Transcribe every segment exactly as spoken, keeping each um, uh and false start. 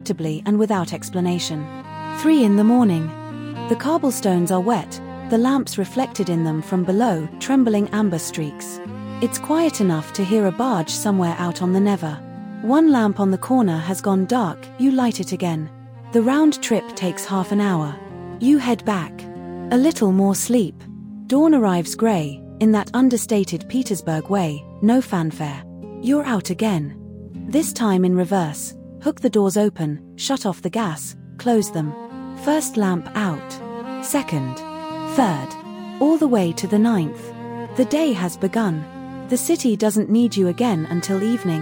unpredictably and without explanation. Three in the morning. The cobblestones are wet, the lamps reflected in them from below, trembling amber streaks. It's quiet enough to hear a barge somewhere out on the Never. One lamp on the corner has gone dark, you light it again. The round trip takes half an hour. You head back. A little more sleep. Dawn arrives grey, in that understated Petersburg way, no fanfare. You're out again. This time in reverse. Hook the doors open, shut off the gas, close them. First lamp out. Second. Third. All the way to the ninth. The day has begun. The city doesn't need you again until evening.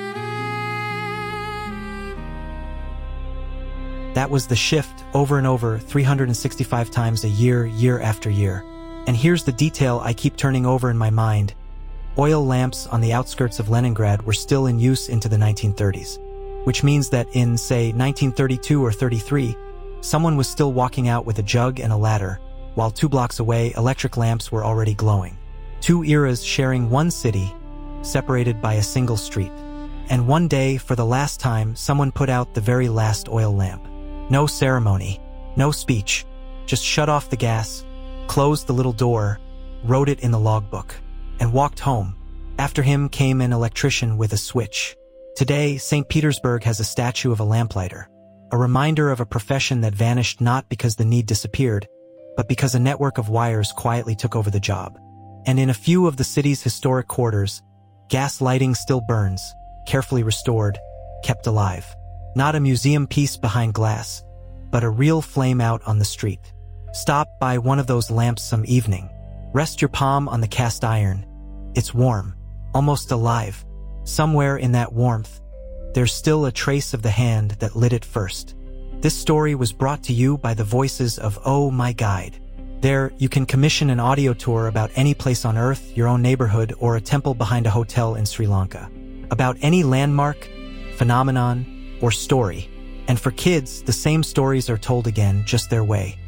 That was the shift over and over three hundred sixty-five times a year, year after year. And here's the detail I keep turning over in my mind. Oil lamps on the outskirts of Leningrad were still in use into the nineteen thirties, which means that in, say, nineteen thirty-two or thirty-three, someone was still walking out with a jug and a ladder, while two blocks away, electric lamps were already glowing. Two eras sharing one city, separated by a single street. And one day, for the last time, someone put out the very last oil lamp. No ceremony, no speech, just shut off the gas, closed the little door, wrote it in the logbook, and walked home. After him came an electrician with a switch. Today, Saint Petersburg has a statue of a lamplighter, a reminder of a profession that vanished not because the need disappeared, but because a network of wires quietly took over the job. And in a few of the city's historic quarters, gas lighting still burns, carefully restored, kept alive. Not a museum piece behind glass, but a real flame out on the street. Stop by one of those lamps some evening. Rest your palm on the cast iron. It's warm, almost alive. Somewhere in that warmth, there's still a trace of the hand that lit it first. This story was brought to you by the voices of Oh My Guide. There, you can commission an audio tour about any place on Earth, your own neighborhood, or a temple behind a hotel in Sri Lanka. About any landmark, phenomenon, or story. And for kids, the same stories are told again, just their way.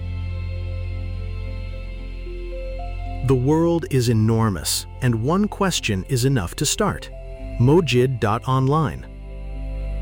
The world is enormous, and one question is enough to start. Mojid dot online.